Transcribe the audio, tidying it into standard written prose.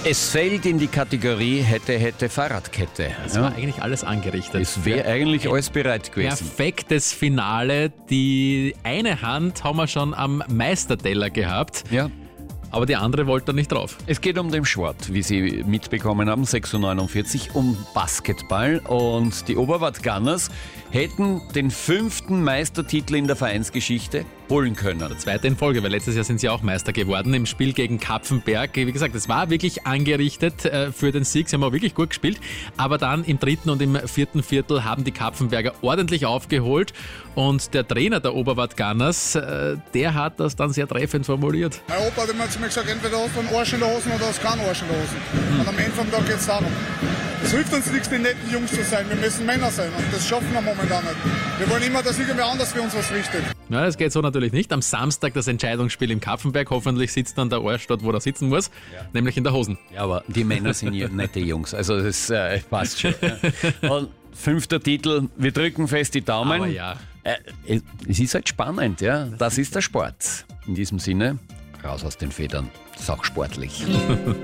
Es fällt in die Kategorie hätte Fahrradkette. Es war eigentlich alles angerichtet. Es wäre eigentlich alles bereit gewesen. Perfektes Finale. Die eine Hand haben wir schon am Meisterteller gehabt. Ja. Aber die andere wollte da nicht drauf. Es geht um den Sport, wie Sie mitbekommen haben, 6.49 Uhr, um Basketball. Und die Oberwart Gunners hätten den 5. Meistertitel in der Vereinsgeschichte holen können. Der zweite in Folge, weil letztes Jahr sind sie auch Meister geworden im Spiel gegen Kapfenberg. Wie gesagt, es war wirklich angerichtet für den Sieg. Sie haben auch wirklich gut gespielt. Aber dann im 3. und im 4. Viertel haben die Kapfenberger ordentlich aufgeholt. Und der Trainer der Oberwart Gunners, der hat das dann sehr treffend formuliert. Mein Opa hat immer zu mir gesagt, entweder hast du einen Arsch in der Hose oder hast du keinen Arsch in der Hose. Und am Ende vom Tag geht es darum. Es hilft uns nichts, die netten Jungs zu sein. Wir müssen Männer sein und das schaffen wir momentan nicht. Wir wollen immer, dass irgendwer anders für uns was richtet. Ja, das geht so natürlich nicht. Am Samstag das Entscheidungsspiel im Kapfenberg. Hoffentlich sitzt dann der Arsch dort, wo er sitzen muss, nämlich in der Hosen. Ja, aber die Männer sind ja nette Jungs, also das passt schon. Ja. Und 5. Titel, wir drücken fest die Daumen. Aber ja. Es ist halt spannend, ja. Das ist der Sport. In diesem Sinne, raus aus den Federn. Das ist auch sportlich.